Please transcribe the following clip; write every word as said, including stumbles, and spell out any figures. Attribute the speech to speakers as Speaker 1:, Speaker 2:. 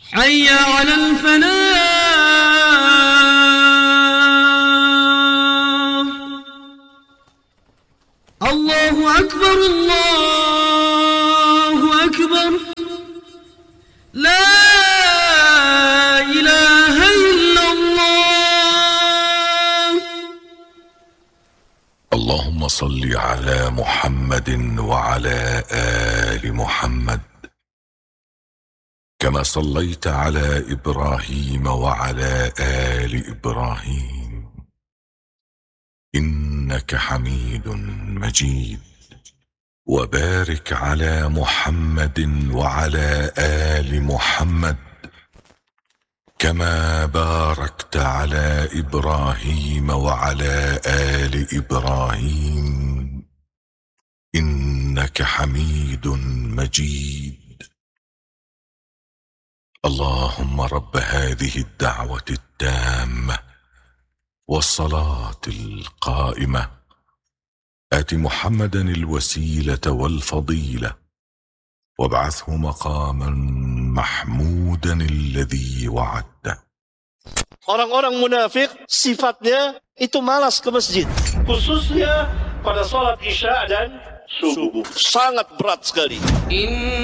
Speaker 1: حي على الفلاح. الله أكبر الله أكبر لا إله إلا الله.
Speaker 2: اللهم صل على محمد وعلى آل محمد كما صليت على إبراهيم وعلى آل إبراهيم إنك حميد مجيد. وبارك على محمد وعلى آل محمد كما باركت على إبراهيم وعلى آل إبراهيم إنك حميد مجيد. اللهم رب هذه الدعوة التامة والصلاة القائمة آت محمدا الوسيلة والفضيلة وابعثه مقاما محمودا الذي وعدته.
Speaker 3: Orang-orang munafik sifatnya itu malas ke masjid, khususnya pada salat isya dan subuh. Sangat berat sekali.